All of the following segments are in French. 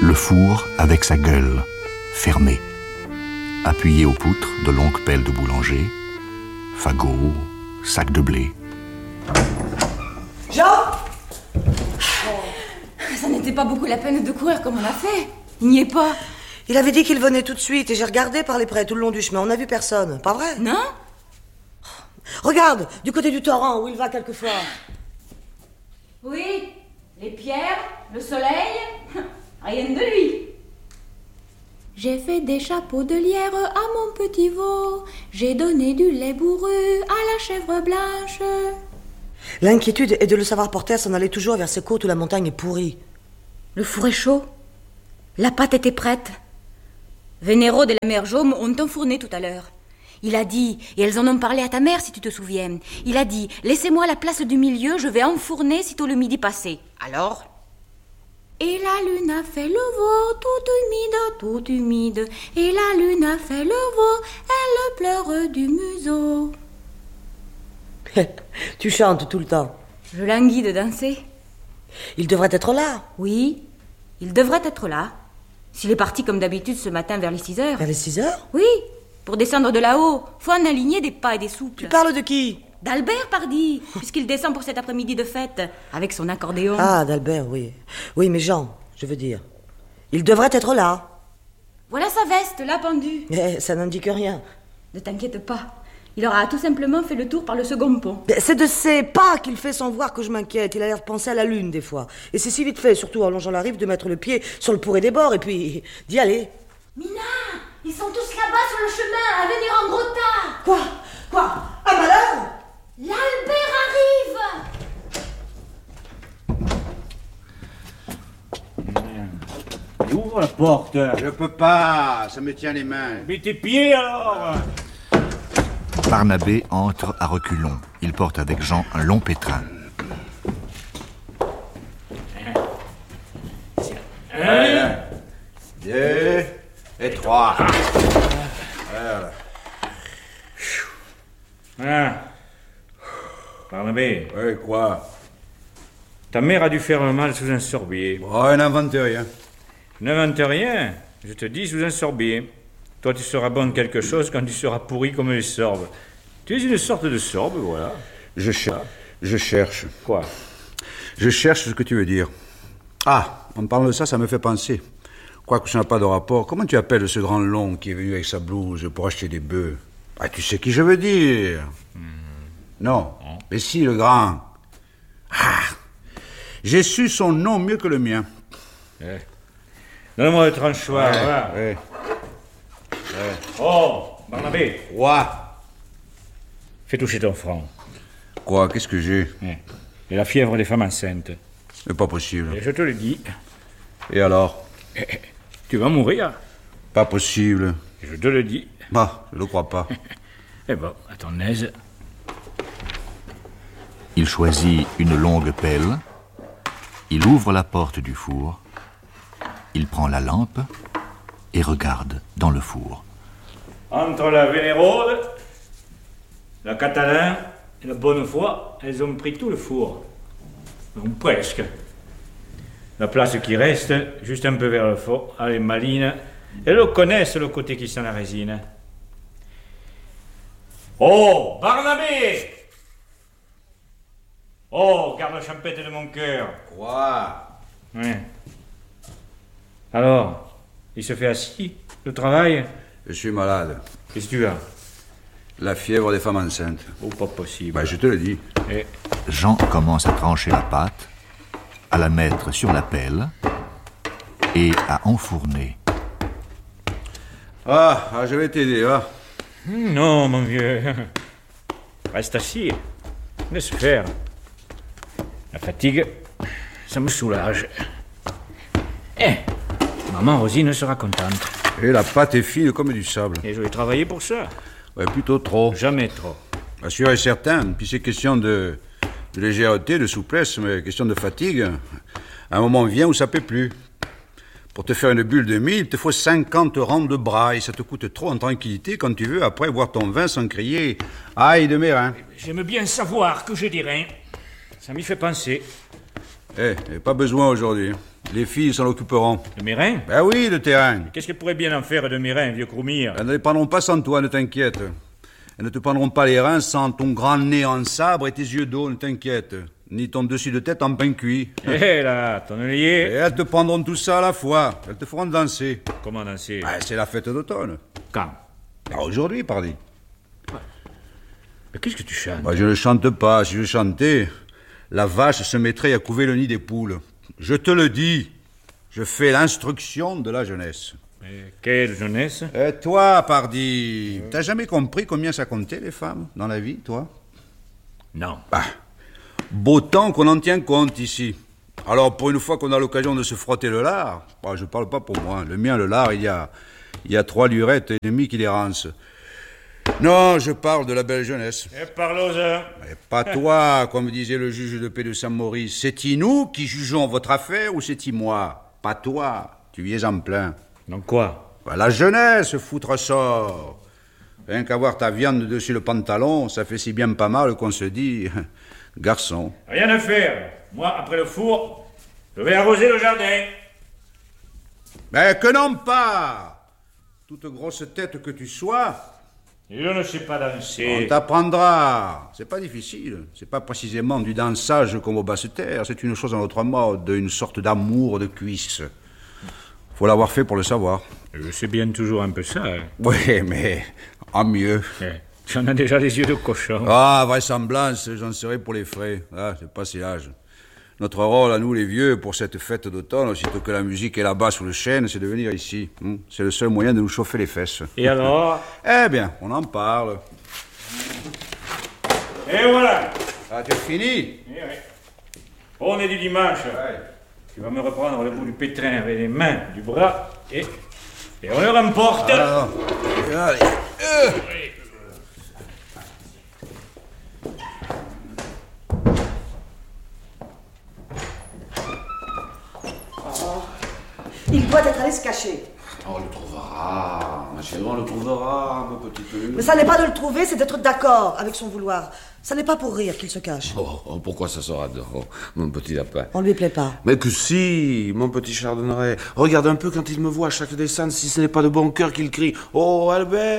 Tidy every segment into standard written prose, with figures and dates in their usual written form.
Le four avec sa gueule, fermée. Appuyé aux poutres de longues pelles de boulanger, fagots, sacs de blé. Jean! Ça n'était pas beaucoup la peine de courir comme on a fait. Il n'y est pas. Il avait dit qu'il venait tout de suite et j'ai regardé par les prés tout le long du chemin. On n'a vu personne, pas vrai? Non? Regarde, du côté du torrent où il va quelquefois. Oui, les pierres, le soleil, rien de lui. J'ai fait des chapeaux de lierre à mon petit veau. J'ai donné du lait bourru à la chèvre blanche. L'inquiétude est de le savoir porter à s'en aller toujours vers ces côtes où la montagne est pourrie. Le four est chaud. La pâte était prête. Vénéro de la mère Jaume ont enfourné tout à l'heure. Il a dit, et elles en ont parlé à ta mère si tu te souviens, il a dit, laissez-moi la place du milieu, je vais enfourner sitôt le midi passé. Alors? Et la lune a fait le veau, toute humide. Et la lune a fait le veau, elle pleure du museau. Tu chantes tout le temps. Je languis de danser. Il devrait être là. Oui, il devrait être là. S'il est parti comme d'habitude ce matin vers les 6 heures. Vers les 6 heures? Oui, pour descendre de là-haut, faut en aligner des pas et des souples. Tu parles de qui? D'Albert, pardi, puisqu'il descend pour cet après-midi de fête, avec son accordéon. Ah, d'Albert, oui. Oui, mais Jean, je veux dire. Il devrait être là. Voilà sa veste, là, pendue. Mais ça n'indique rien. Ne t'inquiète pas. Il aura tout simplement fait le tour par le second pont. C'est de ses pas qu'il fait sans voir que je m'inquiète. Il a l'air de penser à la lune, des fois. Et c'est si vite fait, surtout en longeant la rive, de mettre le pied sur le pourré des bords et puis d'y aller. Mina, ils sont tous là-bas sur le chemin, à venir en gros tas. Quoi? Un malheur? L'Albert arrive. Ouvre la porte. Je peux pas, ça me tient les mains. Mets tes pieds alors. Barnabé entre à reculons. Il porte avec Jean un long pétrin. Un, deux et trois. Voilà. Barnabé, Ouais, quoi? ta mère a dû faire un mal sous un sorbier. Oh, n'invente rien. N'invente rien, je te dis sous un sorbier. Toi, tu seras bon de quelque chose quand tu seras pourri comme les sorbes. Tu es une sorte de sorbe, voilà. Je cherche. Quoi? Je cherche ce que tu veux dire. Ah, en parlant de ça, ça me fait penser. Quoique ça n'a pas de rapport, comment tu appelles ce grand long qui est venu avec sa blouse pour acheter des bœufs? Ah, tu sais qui je veux dire. Non, mais si, le grand. Ah, j'ai su son nom mieux que le mien. Donne-moi le tranchoir, Ouais, voilà. ouais. Oh, Barnabé, Quoi? fais toucher ton front. Quoi? Qu'est-ce que j'ai? Et la fièvre des femmes enceintes. C'est pas possible. Et je te le dis, Et alors? tu vas mourir. Pas possible. Et je te le dis. Bah, je le crois pas. Eh bon, à ton aise. Il choisit une longue pelle. Il ouvre la porte du four. Il prend la lampe et regarde dans le four. Entre la Vénérode, la Catalin et la Bonnefoy, elles ont pris tout le four. Donc presque. La place qui reste, juste un peu vers le fond, elle est maline. Elles connaissent le côté qui sent la résine. Oh, Barnabé! Oh, garde champêtre de mon cœur. Quoi? Ouais. Alors, il se fait assis, le travail? Je suis malade. Qu'est-ce que tu as? La fièvre des femmes enceintes. Oh, pas possible. Bah, je te le dis. Eh, Jean commence à trancher la pâte, à la mettre sur la pelle et à enfourner. Ah, je vais t'aider, va. non, mon vieux. Reste assis. Laisse faire. La fatigue, ça me soulage. Eh, maman Rosine sera contente. Et la pâte est fine comme du sable. Et je vais travailler pour ça. Ouais, plutôt trop. Jamais trop. Bien sûr et certain. Puis c'est question de légèreté, de souplesse, mais question de fatigue. À un moment vient où ça peut plus. Pour te faire une bulle de mie, il te faut 50 rangs de bras et ça te coûte trop en tranquillité quand tu veux après boire ton vin sans crier « Aïe de mes reins ». J'aime bien savoir que je dis rien. Ça m'y fait penser. Pas besoin aujourd'hui. Les filles s'en occuperont. De Mirin? Ben oui, le terrain. Qu'est-ce qu'elles pourraient bien en faire de Mirin, vieux Croumire? Elles ne les prendront pas sans toi, ne t'inquiète. Elles ne te prendront pas les reins sans ton grand nez en sabre et tes yeux d'eau, ne t'inquiète. Ni ton dessus de tête en pain cuit. Hé là, tonnelier. Et elles te prendront tout ça à la fois. Elles te feront danser. Comment danser? C'est la fête d'automne. Quand? Aujourd'hui, pardi. Mais qu'est-ce que tu chantes? Je ne chante pas. Si je chantais, la vache se mettrait à couver le nid des poules. Je te le dis, je fais l'instruction de la jeunesse. Mais quelle jeunesse? Et toi, pardi, t'as jamais compris combien ça comptait, les femmes, dans la vie, toi? Non. Beau temps qu'on en tient compte ici. Alors, pour une fois qu'on a l'occasion de se frotter le lard, je parle pas pour moi, le mien, le lard, il y a 3 lurettes et demie qui dérancent. Non, je parle de la belle jeunesse. Et parlons-en. Mais pas toi, comme disait le juge de paix de Saint-Maurice. C'est-il nous qui jugeons votre affaire ou c'est-il moi? Pas toi, tu y es en plein. Donc quoi? La jeunesse, foutre sort. Rien qu'avoir ta viande dessus le pantalon, ça fait si bien pas mal qu'on se dit... Garçon. Rien à faire. Moi, après le four, je vais arroser le jardin. Mais que non pas! Toute grosse tête que tu sois... Je ne sais pas danser. On t'apprendra. C'est pas difficile. C'est pas précisément du dansage comme au basses-terres. C'est une chose à notre mode, une sorte d'amour de cuisse. Faut l'avoir fait pour le savoir. Je sais bien toujours un peu ça. Oui, mais en mieux. J'en ai déjà les yeux de cochon. Vraisemblance, j'en serai pour les frais. C'est pas si âge. Notre rôle, à nous les vieux, pour cette fête d'automne, aussitôt que la musique est là-bas sous le chêne, c'est de venir ici. C'est le seul moyen de nous chauffer les fesses. Et alors? Eh bien, on en parle. Et voilà. Tu as fini? Oui. On est du dimanche. Ouais. Tu vas me reprendre le bout du pétrin avec les mains, du bras, et on le remporte. Allez. Il doit être allé se cacher. On le trouvera, ma chérie, on le trouvera, ma petite Lune. Mais ça n'est pas de le trouver, c'est d'être d'accord avec son vouloir. Ça n'est pas pour rire qu'il se cache. Pourquoi ça sera de mon petit lapin? On lui plaît pas. Mais que si, mon petit chardonneret. Regarde un peu quand il me voit à chaque descente, si ce n'est pas de bon cœur qu'il crie « Oh, Albert !»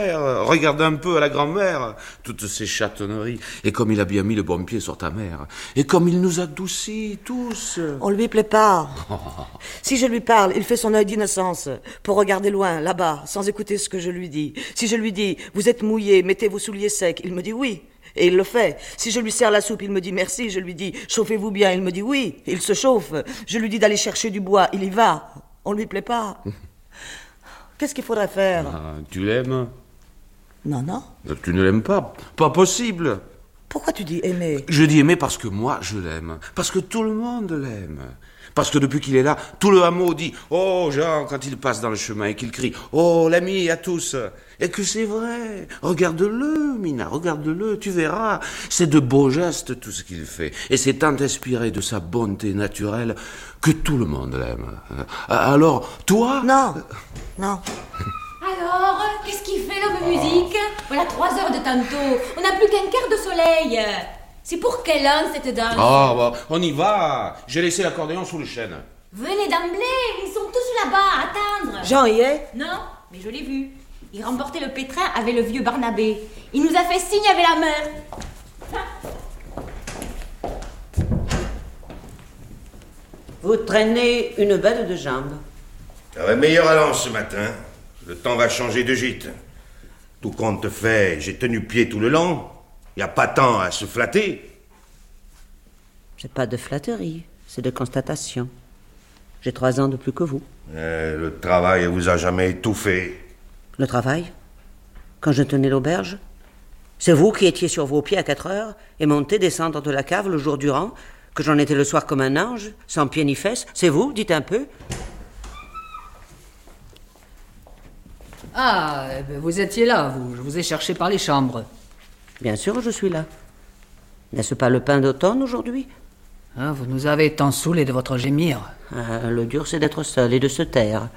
Regarde un peu à la grand-mère, toutes ces chatonneries. Et comme il a bien mis le bon pied sur ta mère. Et comme il nous adoucit tous. On lui plaît pas. Si je lui parle, il fait son œil d'innocence pour regarder loin, là-bas, sans écouter ce que je lui dis. Si je lui dis « Vous êtes mouillé, mettez vos souliers secs », il me dit « Oui ». Et il le fait. Si je lui sers la soupe, il me dit merci. Je lui dis chauffez-vous bien. Il me dit oui. Il se chauffe. Je lui dis d'aller chercher du bois. Il y va. On lui plaît pas. Qu'est-ce qu'il faudrait faire? Tu l'aimes? Non. Tu ne l'aimes pas? Pas possible. Pourquoi tu dis aimer? Je dis aimer parce que moi, je l'aime. Parce que tout le monde l'aime. Parce que depuis qu'il est là, tout le hameau dit « Oh, Jean !» quand il passe dans le chemin et qu'il crie « Oh, l'ami à tous !» Et que c'est vrai. Regarde-le, Mina, regarde-le, tu verras. C'est de beaux gestes tout ce qu'il fait. Et c'est tant inspiré de sa bonté naturelle que tout le monde l'aime. Alors, toi... Non. Alors, qu'est-ce qu'il fait l'homme musique? Voilà 3 heures de tantôt. On n'a plus qu'un quart de soleil. C'est pour quelle heure cette danse? On y va. J'ai laissé l'accordéon sous le chêne. Venez d'emblée, ils sont tous là-bas à attendre. Jean y est? Non, mais je l'ai vu. Il remportait le pétrin avec le vieux Barnabé. Il nous a fait signe avec la main. Vous traînez une belle de jambes. T'aurais meilleur allant ce matin. Le temps va changer de gîte. Tout compte fait, j'ai tenu pied tout le long. Y a pas tant à se flatter. C'est pas de flatterie, c'est de constatation. J'ai 3 ans de plus que vous. Le travail vous a jamais étouffé. Le travail? Quand je tenais l'auberge? C'est vous qui étiez sur vos pieds à 4 heures et montez, descendre de la cave le jour durant, que j'en étais le soir comme un ange, sans pied ni fesses? C'est vous? Dites un peu. Ah, vous étiez là, vous. Je vous ai cherché par les chambres. Bien sûr, je suis là. N'est-ce pas le pain d'automne aujourd'hui? Vous nous avez tant saoulés de votre gémir. Le dur, c'est d'être seul et de se taire.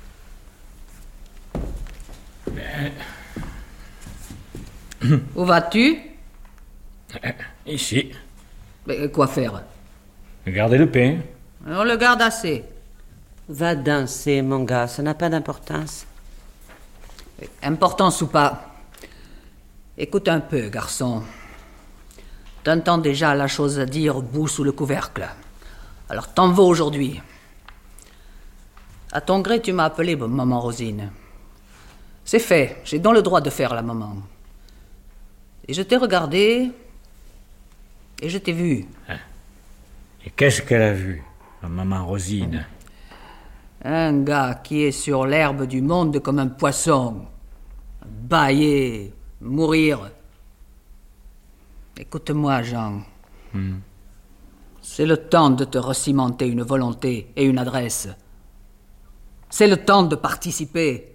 Où vas-tu? Ici. Mais quoi faire? Regardez le pain. On le garde assez. Va danser, mon gars, ça n'a pas d'importance. Importance ou pas. Écoute un peu, garçon. T'entends déjà la chose à dire bout sous le couvercle. Alors t'en vas aujourd'hui. À ton gré, tu m'as appelé maman Rosine. C'est fait, j'ai donc le droit de faire la maman. Et je t'ai regardé, et je t'ai vu. Et qu'est-ce qu'elle a vu, la maman Rosine? Un gars qui est sur l'herbe du monde comme un poisson. Bâiller, mourir. Écoute-moi, Jean. C'est le temps de te recimenter une volonté et une adresse. C'est le temps de participer.